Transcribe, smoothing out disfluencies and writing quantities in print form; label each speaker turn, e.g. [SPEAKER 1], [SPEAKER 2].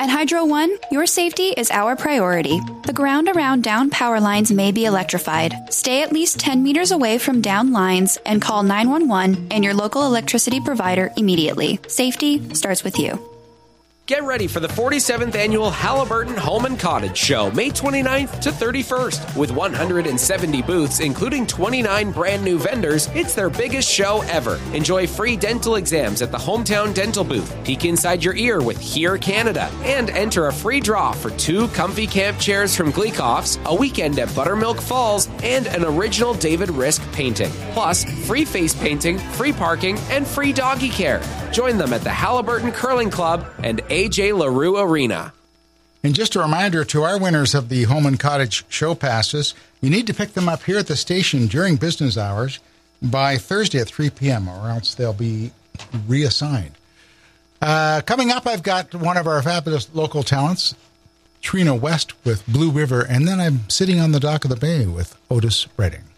[SPEAKER 1] At Hydro One, your safety is our priority. The ground around downed power lines may be electrified. Stay at least 10 meters away from downed lines and call 911 and your local electricity provider immediately. Safety starts with you.
[SPEAKER 2] Get ready for the 47th Annual Halliburton Home and Cottage Show, May 29th to 31st. With 170 booths, including 29 brand new vendors, it's their biggest show ever. Enjoy free dental exams at the Hometown Dental booth. Peek inside your ear with Hear Canada. And enter a free draw for 2 comfy camp chairs from Gleekoff's, a weekend at Buttermilk Falls, and an original David Risk painting. Plus, free face painting, free parking, and free doggy care. Join them at the Halliburton Curling Club and AJ LaRue Arena.
[SPEAKER 3] And just a reminder to our winners of the Home and Cottage show passes, you need to pick them up here at the station during business hours by Thursday at 3 p.m., or else they'll be reassigned. Coming up, I've got one of our fabulous local talents, Trina West with Blue River, and then I'm sitting on the dock of the bay with Otis Redding.